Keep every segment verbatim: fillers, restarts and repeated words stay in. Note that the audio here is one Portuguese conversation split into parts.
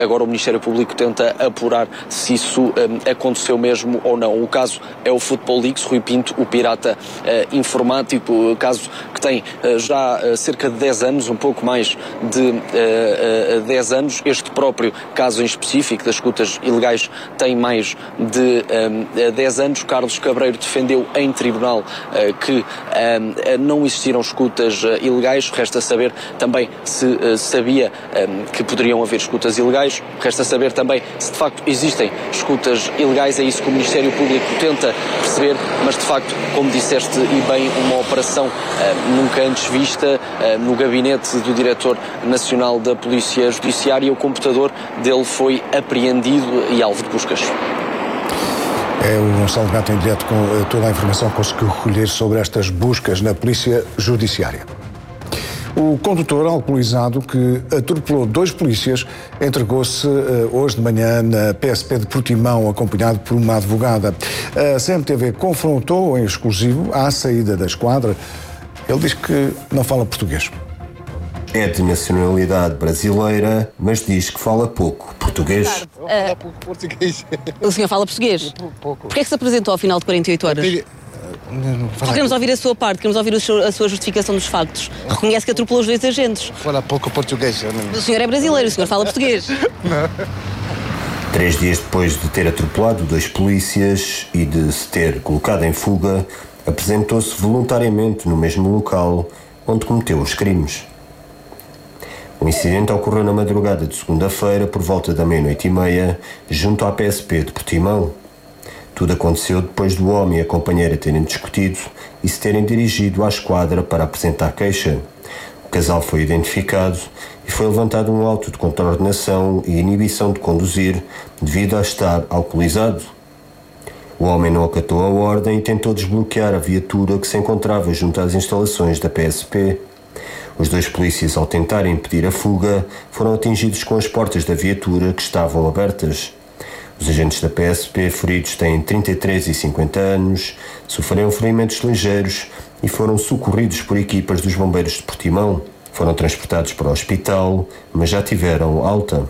Agora o Ministério Público tenta apurar se isso um, aconteceu mesmo ou não. O caso é o Football Leaks, Rui Pinto, o pirata uh, informático, o caso que tem uh, já uh, cerca de dez anos, um pouco mais de uh, uh, dez anos. Este próprio caso em específico das escutas ilegais tem mais de um, dez anos. Carlos Cabreiro defendeu em tribunal uh, que um, não existiram escutas uh, ilegais. Resta saber também se uh, sabia um, que poderiam haver escutas ilegais. Resta saber também se de facto existem escutas ilegais. É isso que o Ministério Público tenta perceber, mas de facto, como disseste e bem, uma operação uh, nunca antes vista uh, no gabinete do Diretor Nacional da Polícia Judiciária. O computador dele foi apreendido e alvo de buscas. É o Gonçalo Gato em direto com uh, toda a informação que conseguiu recolher sobre estas buscas na Polícia Judiciária. O condutor alcoolizado que atropelou dois polícias entregou-se uh, hoje de manhã na P S P de Portimão, acompanhado por uma advogada. A C M T V confrontou em exclusivo à saída da esquadra. Ele diz que não fala português. É de nacionalidade brasileira, mas diz que fala pouco português. Eu falo pouco português. O senhor fala português? Pouco. Porquê é que se apresentou ao final de quarenta e oito horas? Só queremos ouvir a sua parte, queremos ouvir a sua justificação dos factos. Reconhece que atropelou os dois agentes. Fala pouco português. Não... O senhor é brasileiro, o senhor fala português. Não. Três dias depois de ter atropelado dois polícias e de se ter colocado em fuga, apresentou-se voluntariamente no mesmo local onde cometeu os crimes. O incidente ocorreu na madrugada de segunda-feira, por volta da meia-noite e meia, junto à P S P de Portimão. Tudo aconteceu depois do homem e a companheira terem discutido e se terem dirigido à esquadra para apresentar queixa. O casal foi identificado e foi levantado um auto de contraordenação e inibição de conduzir devido a estar alcoolizado. O homem não acatou a ordem e tentou desbloquear a viatura que se encontrava junto às instalações da P S P. Os dois polícias, ao tentarem impedir a fuga, foram atingidos com as portas da viatura que estavam abertas. Os agentes da P S P feridos têm trinta e três e cinquenta anos, sofreram ferimentos ligeiros e foram socorridos por equipas dos bombeiros de Portimão. Foram transportados para o hospital, mas já tiveram alta.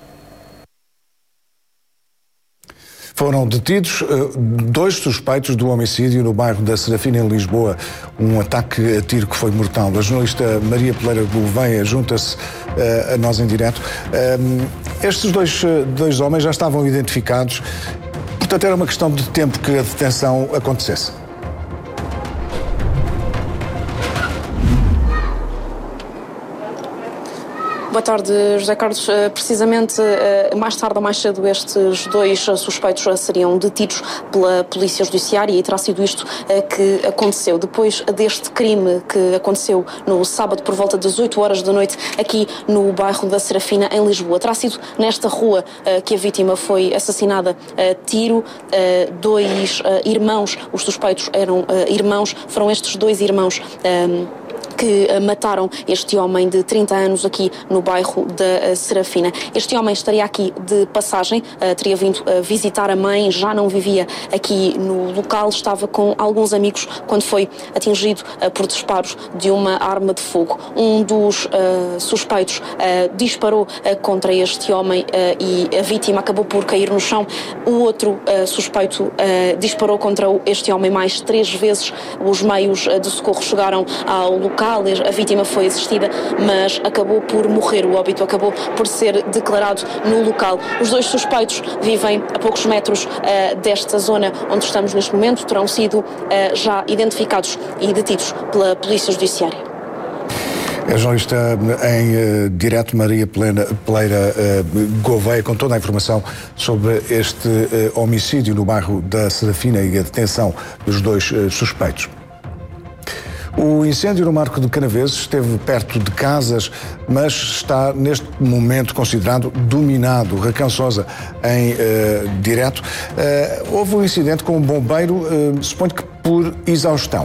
Foram detidos uh, dois suspeitos do homicídio no bairro da Serafina, em Lisboa. Um ataque a tiro que foi mortal. A jornalista Maria Peleira Gouveia junta-se uh, a nós em direto. Uh, estes dois, uh, dois homens já estavam identificados. Portanto, era uma questão de tempo que a detenção acontecesse. Boa tarde, José Carlos. Precisamente mais tarde ou mais cedo estes dois suspeitos seriam detidos pela Polícia Judiciária e terá sido isto que aconteceu. Depois deste crime que aconteceu no sábado por volta das oito horas da noite aqui no bairro da Serafina, em Lisboa. Terá sido nesta rua que a vítima foi assassinada a tiro. Dois irmãos, os suspeitos eram irmãos, foram estes dois irmãos que mataram este homem de trinta anos aqui no bairro da Serafina. Este homem estaria aqui de passagem, uh, teria vindo uh, visitar a mãe, já não vivia aqui no local, estava com alguns amigos quando foi atingido uh, por disparos de uma arma de fogo. Um dos uh, suspeitos uh, disparou uh, contra este homem uh, e a vítima acabou por cair no chão. O outro uh, suspeito uh, disparou contra este homem mais três vezes. Os meios uh, de socorro chegaram ao local. A vítima foi assistida, mas acabou por morrer. O óbito acabou por ser declarado no local. Os dois suspeitos vivem a poucos metros uh, desta zona onde estamos neste momento. Terão sido uh, já identificados e detidos pela Polícia Judiciária. A jornalista em uh, direto, Maria Peleira, Peleira uh, Gouveia, com toda a informação sobre este uh, homicídio no bairro da Serafina e a detenção dos dois uh, suspeitos. O incêndio no Marco de Canaveses esteve perto de casas, mas está neste momento considerado dominado. Raquel Sousa em uh, direto. Uh, houve um incidente com um bombeiro, uh, suponho que por exaustão.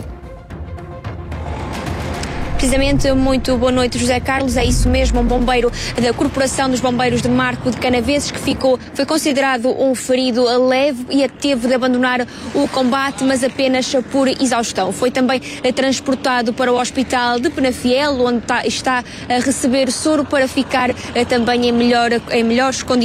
Precisamente, muito boa noite, José Carlos. É isso mesmo, um bombeiro da Corporação dos Bombeiros de Marco de Canaveses que ficou, foi considerado um ferido leve e teve de abandonar o combate, mas apenas por exaustão. Foi também transportado para o Hospital de Penafiel, onde está a receber soro para ficar também em, melhor, em melhores condições.